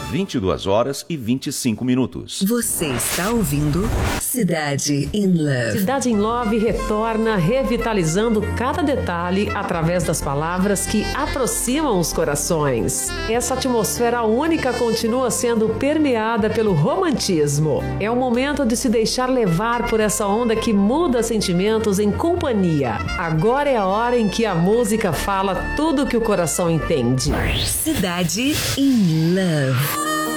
22h25. Você está ouvindo Cidade in Love. Cidade in Love retorna revitalizando cada detalhe através das palavras que aproximam os corações. Essa atmosfera única continua sendo permeada pelo romantismo. É o momento de se deixar levar por essa onda que muda sentimentos em companhia. Agora é a hora em que a música fala tudo que o coração entende. Cidade in Love.